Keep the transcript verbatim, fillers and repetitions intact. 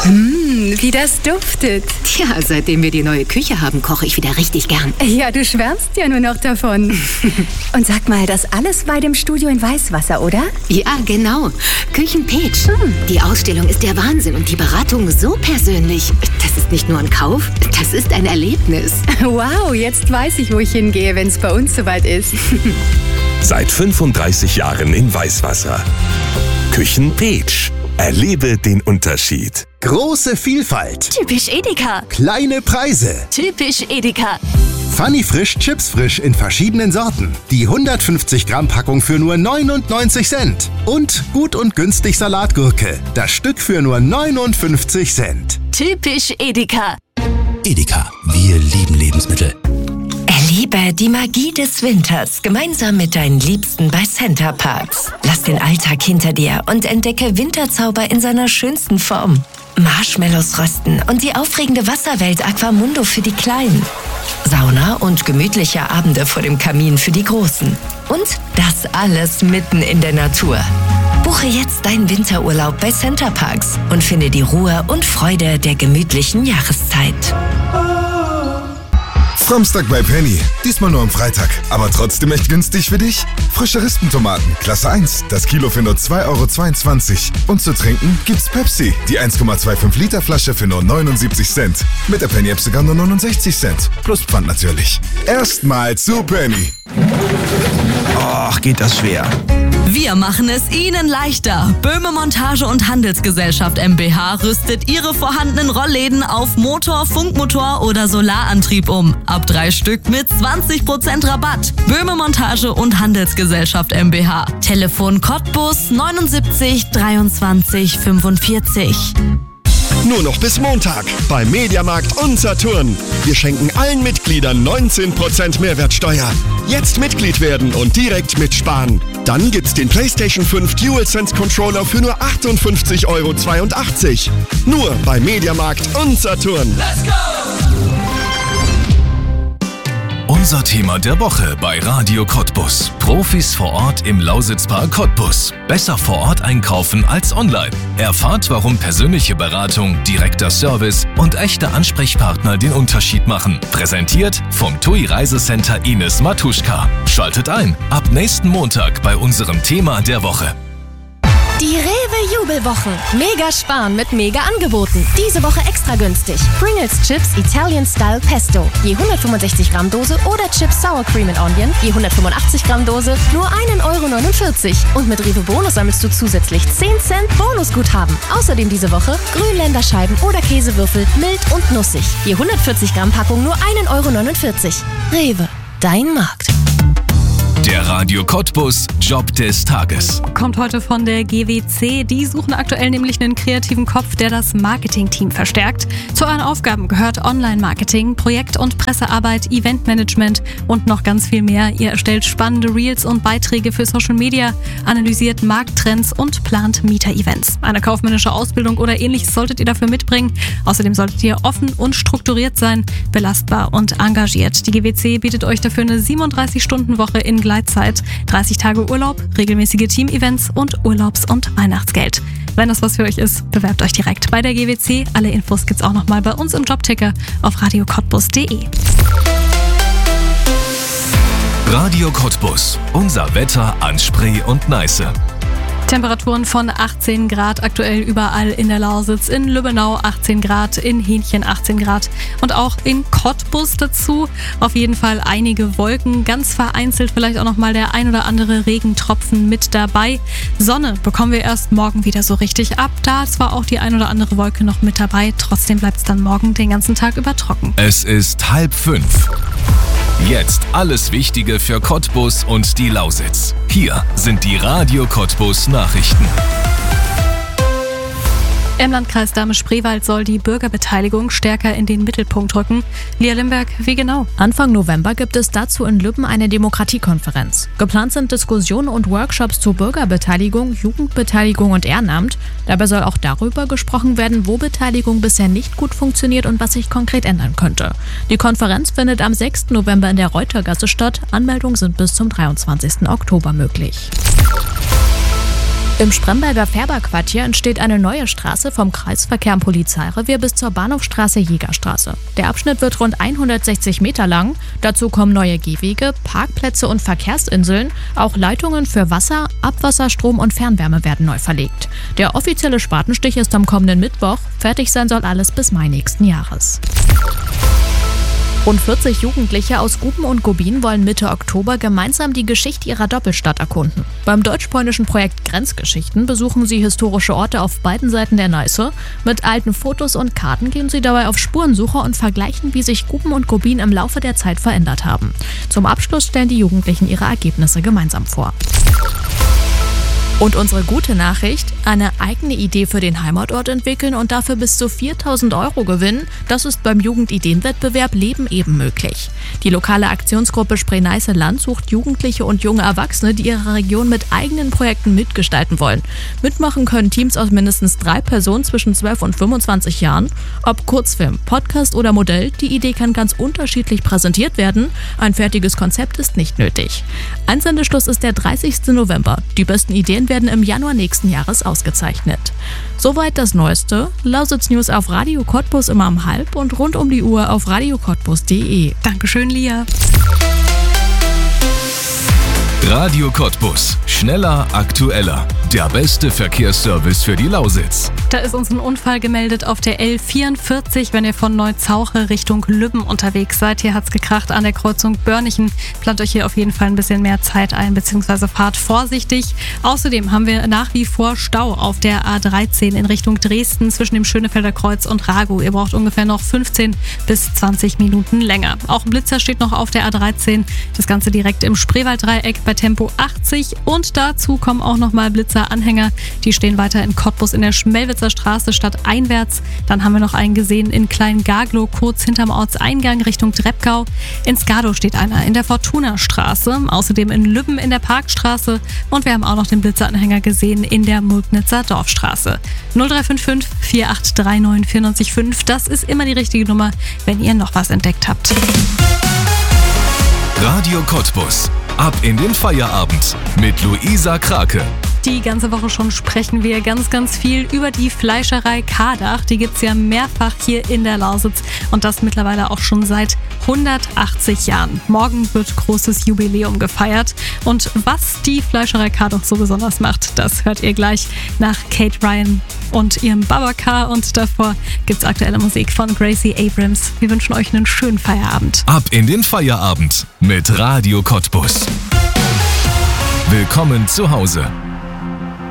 Mmh, wie das duftet. Tja, seitdem wir die neue Küche haben, koche ich wieder richtig gern. Ja, du schwärmst ja nur noch davon. Und sag mal, das alles bei dem Studio in Weißwasser, oder? Ja, genau. Küchenpeach. Hm. Die Ausstellung ist der Wahnsinn und die Beratung so persönlich. Das ist nicht nur ein Kauf, das ist ein Erlebnis. Wow, jetzt weiß ich, wo ich hingehe, wenn es bei uns soweit ist. Seit fünfunddreißig Jahren in Weißwasser. Küchenpeach. Erlebe den Unterschied. Große Vielfalt. Typisch Edeka. Kleine Preise. Typisch Edeka. Funny Frisch Chips Frisch in verschiedenen Sorten. Die hundertfünfzig Gramm Packung für nur neunundneunzig Cent. Und gut und günstig Salatgurke. Das Stück für nur neunundfünfzig Cent. Typisch Edeka. Edeka, wir lieben Lebensmittel. Erlebe die Magie des Winters gemeinsam mit deinen Liebsten bei Center Parcs. Lass den Alltag hinter dir und entdecke Winterzauber in seiner schönsten Form. Marshmallows rösten und die aufregende Wasserwelt Aquamundo für die Kleinen. Sauna und gemütliche Abende vor dem Kamin für die Großen. Und das alles mitten in der Natur. Buche jetzt deinen Winterurlaub bei Center Parcs und finde die Ruhe und Freude der gemütlichen Jahreszeit. Samstag bei Penny. Diesmal nur am Freitag. Aber trotzdem echt günstig für dich? Frische Rispentomaten, Klasse eins. Das Kilo für nur zwei Euro zweiundzwanzig. Und zu trinken gibt's Pepsi. Die eins Komma fünfundzwanzig Liter Flasche für nur neunundsiebzig Cent. Mit der Penny-App sogar nur neunundsechzig Cent. Plus Pfand natürlich. Erstmal zu Penny. Och, geht das schwer. Wir machen es Ihnen leichter. Böhme Montage und Handelsgesellschaft GmbH rüstet Ihre vorhandenen Rollläden auf Motor, Funkmotor oder Solarantrieb um. Ab drei Stück mit zwanzig Prozent Rabatt. Böhme Montage und Handelsgesellschaft GmbH. Telefon Cottbus neunundsiebzig dreiundzwanzig fünfundvierzig. Nur noch bis Montag bei Mediamarkt und Saturn. Wir schenken allen Mitgliedern neunzehn Prozent Mehrwertsteuer. Jetzt Mitglied werden und direkt mitsparen. Dann gibt's den PlayStation fünf DualSense Controller für nur achtundfünfzig Euro zweiundachtzig. Nur bei Mediamarkt und Saturn. Let's go! Unser Thema der Woche bei Radio Cottbus. Profis vor Ort im Lausitzpark Cottbus. Besser vor Ort einkaufen als online. Erfahrt, warum persönliche Beratung, direkter Service und echte Ansprechpartner den Unterschied machen. Präsentiert vom T U I Reisecenter Ines Matuschka. Schaltet ein ab nächsten Montag bei unserem Thema der Woche. Die Rewe-Jubelwochen. Mega sparen mit Mega-Angeboten. Diese Woche extra günstig. Pringles Chips Italian Style Pesto. Je hundertfünfundsechzig Gramm Dose oder Chips Sour Cream and Onion. Je hundertfünfundachtzig Gramm Dose. Nur ein Euro neunundvierzig. Und mit Rewe Bonus sammelst du zusätzlich zehn Cent Bonusguthaben. Außerdem diese Woche Grünländerscheiben oder Käsewürfel mild und nussig. Je hundertvierzig Gramm Packung nur ein Euro neunundvierzig. Rewe, dein Markt. Der Radio Cottbus Job des Tages. Kommt heute von der G W C. Die suchen aktuell nämlich einen kreativen Kopf, der das Marketing-Team verstärkt. Zu euren Aufgaben gehört Online-Marketing, Projekt- und Pressearbeit, Eventmanagement und noch ganz viel mehr. Ihr erstellt spannende Reels und Beiträge für Social Media, analysiert Markttrends und plant Mieter-Events. Eine kaufmännische Ausbildung oder ähnliches solltet ihr dafür mitbringen. Außerdem solltet ihr offen und strukturiert sein, belastbar und engagiert. Die G W C bietet euch dafür eine siebenunddreißig-Stunden-Woche in Gleitzeit, dreißig Tage Urlaub, regelmäßige Team-Events und Urlaubs- und Weihnachtsgeld. Wenn das was für euch ist, bewerbt euch direkt bei der G W C. Alle Infos gibt's auch nochmal bei uns im Jobticker auf radio cottbus punkt de. Radio Cottbus. Unser Wetter an Spree und Neiße. Temperaturen von achtzehn Grad aktuell überall in der Lausitz, in Lübbenau achtzehn Grad, in Hähnchen achtzehn Grad und auch in Cottbus dazu. Auf jeden Fall einige Wolken, ganz vereinzelt vielleicht auch nochmal der ein oder andere Regentropfen mit dabei. Sonne bekommen wir erst morgen wieder so richtig ab. Da ist zwar auch die ein oder andere Wolke noch mit dabei, trotzdem bleibt es dann morgen den ganzen Tag über trocken. Es ist halb fünf. Jetzt alles Wichtige für Cottbus und die Lausitz. Hier sind die Radio Cottbus Nachrichten. Im Landkreis Dahme-Spreewald soll die Bürgerbeteiligung stärker in den Mittelpunkt rücken. Lia Limberg, wie genau? Anfang November gibt es dazu in Lübben eine Demokratiekonferenz. Geplant sind Diskussionen und Workshops zur Bürgerbeteiligung, Jugendbeteiligung und Ehrenamt. Dabei soll auch darüber gesprochen werden, wo Beteiligung bisher nicht gut funktioniert und was sich konkret ändern könnte. Die Konferenz findet am sechsten November in der Reutergasse statt. Anmeldungen sind bis zum dreiundzwanzigsten Oktober möglich. Im Spremberger Färberquartier entsteht eine neue Straße vom Kreisverkehr am Polizeirevier bis zur Bahnhofstraße Jägerstraße. Der Abschnitt wird rund hundertsechzig Meter lang. Dazu kommen neue Gehwege, Parkplätze und Verkehrsinseln. Auch Leitungen für Wasser, Abwasser, Strom und Fernwärme werden neu verlegt. Der offizielle Spatenstich ist am kommenden Mittwoch. Fertig sein soll alles bis Mai nächsten Jahres. Rund vierzig Jugendliche aus Guben und Gubin wollen Mitte Oktober gemeinsam die Geschichte ihrer Doppelstadt erkunden. Beim deutsch-polnischen Projekt Grenzgeschichten besuchen sie historische Orte auf beiden Seiten der Neiße. Mit alten Fotos und Karten gehen sie dabei auf Spurensuche und vergleichen, wie sich Guben und Gubin im Laufe der Zeit verändert haben. Zum Abschluss stellen die Jugendlichen ihre Ergebnisse gemeinsam vor. Und unsere gute Nachricht, eine eigene Idee für den Heimatort entwickeln und dafür bis zu viertausend Euro gewinnen, das ist beim Jugendideenwettbewerb Leben eben möglich. Die lokale Aktionsgruppe Spree-Neiße-Land sucht Jugendliche und junge Erwachsene, die ihre Region mit eigenen Projekten mitgestalten wollen. Mitmachen können Teams aus mindestens drei Personen zwischen zwölf und fünfundzwanzig Jahren. Ob Kurzfilm, Podcast oder Modell, die Idee kann ganz unterschiedlich präsentiert werden. Ein fertiges Konzept ist nicht nötig. Einsendeschluss ist der dreißigsten November. Die besten Ideen werden im Januar nächsten Jahres ausgezeichnet. Soweit das Neueste. Lausitz News auf Radio Cottbus immer um halb und rund um die Uhr auf radio cottbus punkt de. Dankeschön, Lia. Radio Cottbus. Schneller, aktueller. Der beste Verkehrsservice für die Lausitz. Da ist uns ein Unfall gemeldet auf der L vierundvierzig, wenn ihr von Neuzauche Richtung Lübben unterwegs seid. Hier hat's gekracht an der Kreuzung Börnichen. Plant euch hier auf jeden Fall ein bisschen mehr Zeit ein, beziehungsweise fahrt vorsichtig. Außerdem haben wir nach wie vor Stau auf der A dreizehn in Richtung Dresden zwischen dem Schönefelder Kreuz und Ragow. Ihr braucht ungefähr noch fünfzehn bis zwanzig Minuten länger. Auch ein Blitzer steht noch auf der A dreizehn. Das Ganze direkt im Spreewalddreieck bei Tempo achtzig. Und dazu kommen auch nochmal Blitzer-Anhänger. Die stehen weiter in Cottbus in der Schmelwitzer Straße stadteinwärts. Dann haben wir noch einen gesehen in Klein-Gaglow, kurz hinterm Ortseingang Richtung Treppgau. In Skadow steht einer in der Fortuna-Straße. Außerdem in Lübben in der Parkstraße. Und wir haben auch noch den Blitzeranhänger gesehen in der Mulknitzer Dorfstraße. null drei fünf fünf, vier acht drei neun, vier neun fünf. Das ist immer die richtige Nummer, wenn ihr noch was entdeckt habt. Radio Cottbus. Ab in den Feierabend mit Luisa Krake. Die ganze Woche schon sprechen wir ganz, ganz viel über die Fleischerei Kardach. Die gibt's ja mehrfach hier in der Lausitz und das mittlerweile auch schon seit hundertachtzig Jahren. Morgen wird großes Jubiläum gefeiert. Und was die Fleischerei Kardach so besonders macht, das hört ihr gleich nach Kate Ryan und ihrem Babacar. Und davor gibt's aktuelle Musik von Gracie Abrams. Wir wünschen euch einen schönen Feierabend. Ab in den Feierabend mit Radio Cottbus. Willkommen zu Hause.